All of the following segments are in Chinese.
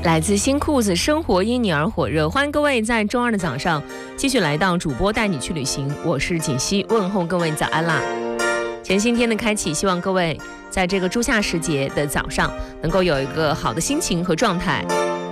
来自新裤子，生活因你而火热。欢迎各位在周二的早上继续来到主播带你去旅行，我是锦溪，问候各位早安啦。全新天的开启，希望各位在这个初夏时节的早上能够有一个好的心情和状态。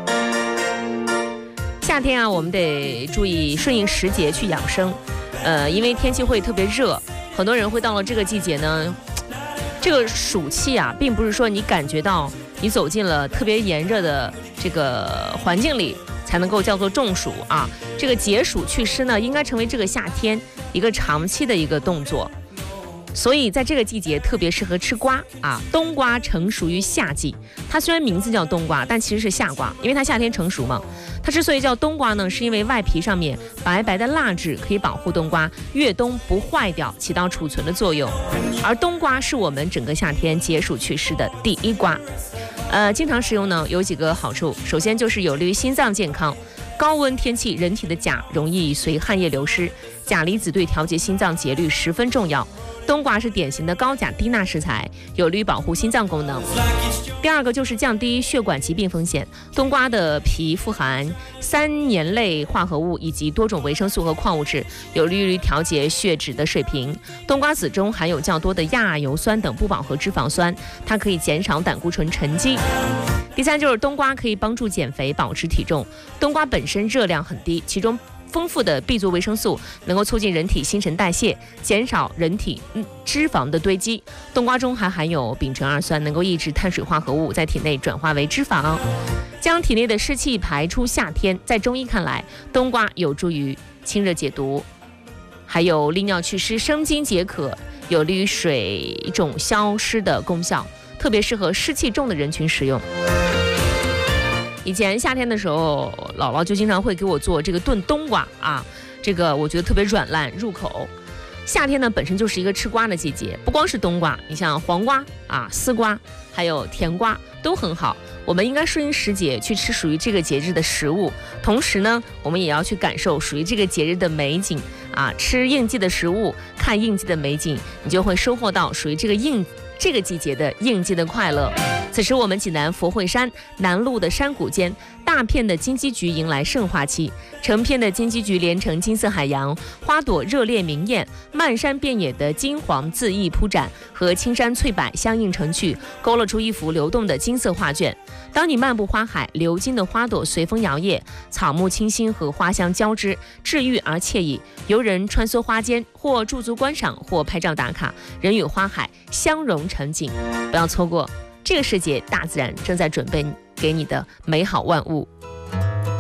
夏天啊，我们得注意顺应时节去养生，因为天气会特别热，很多人会到了这个季节呢，这个暑气啊，并不是说你感觉到你走进了特别炎热的这个环境里才能够叫做中暑啊。这个解暑祛湿呢，应该成为这个夏天一个长期的一个动作。所以在这个季节特别适合吃瓜啊。冬瓜成熟于夏季，它虽然名字叫冬瓜，但其实是夏瓜，因为它夏天成熟嘛。它之所以叫冬瓜呢，是因为外皮上面白白的蜡质可以保护冬瓜越冬不坏掉，起到储存的作用。而冬瓜是我们整个夏天解暑祛湿的第一瓜。经常食用呢有几个好处，首先就是有利于心脏健康。高温天气，人体的钾容易随汗液流失，钾离子对调节心脏节律十分重要。冬瓜是典型的高钾低钠食材，有利于保护心脏功能。第二个就是降低血管疾病风险。冬瓜的皮富含3黏类化合物以及多种维生素和矿物质，有利于调节血脂的水平。冬瓜籽中含有较多的亚油酸等不饱和脂肪酸，它可以减少胆固醇沉积。第三就是冬瓜可以帮助减肥保持体重。冬瓜本身热量很低，其中丰富的 B 族维生素能够促进人体新陈代谢，减少人体脂肪的堆积。冬瓜中还含有丙醇2酸，能够抑制碳水化合物在体内转化为脂肪，将体内的湿气排出。夏天在中医看来，冬瓜有助于清热解毒，还有利尿祛湿、生津解渴，有利于水肿消湿的功效，特别适合湿气重的人群食用。以前夏天的时候，姥姥就经常会给我做这个炖冬瓜啊，这个我觉得特别软烂入口。夏天呢本身就是一个吃瓜的季节，不光是冬瓜，你像黄瓜啊、丝瓜还有甜瓜都很好。我们应该顺应时节去吃属于这个节日的食物，同时呢我们也要去感受属于这个节日的美景啊。吃应季的食物，看应季的美景，你就会收获到属于这个季节的应季的快乐。此时我们济南佛会山南麓的山谷间，大片的金鸡菊迎来盛花期，成片的金鸡菊连成金色海洋，花朵热烈明艳，漫山遍野的金黄恣意铺展，和青山翠柏相映成趣，勾勒出一幅流动的金色画卷。当你漫步花海，流金的花朵随风摇曳，草木清新和花香交织，治愈而惬意。游人穿梭花间，或驻足观赏，或拍照打卡，人与花海相融成景。不要错过这个世界，大自然正在准备给你的美好万物。